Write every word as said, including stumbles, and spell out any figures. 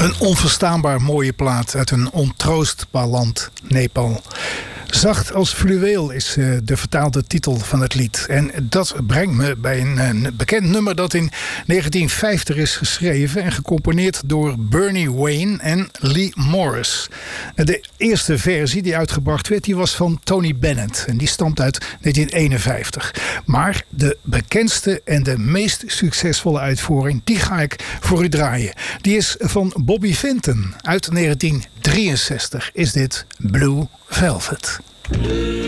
Een onverstaanbaar mooie plaat uit een ontroostbaar land, Nepal. Zacht als fluweel is uh, de vertaalde titel van het lied. En dat brengt me bij een, een bekend nummer dat in negentien vijftig is geschreven en gecomponeerd door Bernie Wayne en Lee Morris. De eerste versie die uitgebracht werd, die was van Tony Bennett. En die stamt uit negentien eenenvijftig. Maar de bekendste en de meest succesvolle uitvoering, die ga ik voor u draaien. Die is van Bobby Vinton. Uit negentien drieënzestig is dit Blue Velvet.